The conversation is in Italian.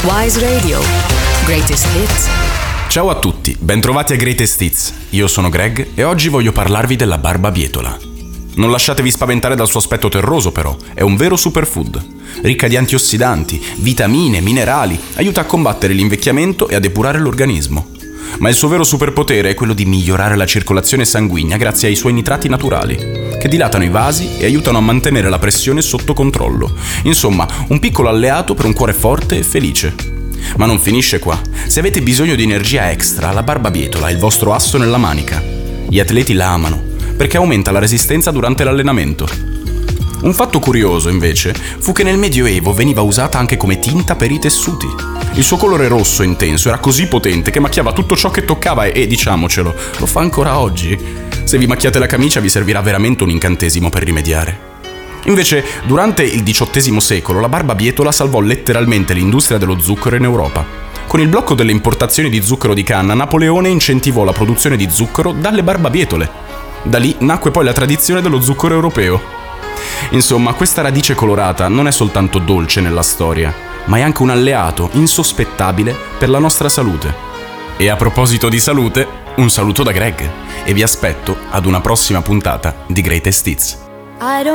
Wise Radio. Greatest Hits. Ciao a tutti, bentrovati a Greatest Hits. Io sono Greg e oggi voglio parlarvi della barbabietola. Non lasciatevi spaventare dal suo aspetto terroso però, è un vero superfood. Ricca di antiossidanti, vitamine, minerali, aiuta a combattere l'invecchiamento e a depurare l'organismo. Ma il suo vero superpotere è quello di migliorare la circolazione sanguigna grazie ai suoi nitrati naturali, che dilatano i vasi e aiutano a mantenere la pressione sotto controllo. Insomma, un piccolo alleato per un cuore forte e felice. Ma non finisce qua. Se avete bisogno di energia extra, la barbabietola è il vostro asso nella manica. Gli atleti la amano, perché aumenta la resistenza durante l'allenamento. Un fatto curioso, invece, fu che nel Medioevo veniva usata anche come tinta per i tessuti. Il suo colore rosso intenso era così potente che macchiava tutto ciò che toccava e, diciamocelo, lo fa ancora oggi. Se vi macchiate la camicia vi servirà veramente un incantesimo per rimediare. Invece, durante il XVIII secolo, la barbabietola salvò letteralmente l'industria dello zucchero in Europa. Con il blocco delle importazioni di zucchero di canna, Napoleone incentivò la produzione di zucchero dalle barbabietole. Da lì nacque poi la tradizione dello zucchero europeo. Insomma, questa radice colorata non è soltanto dolce nella storia, ma è anche un alleato insospettabile per la nostra salute. E a proposito di salute, un saluto da Greg e vi aspetto ad una prossima puntata di Greatest Hits. I don't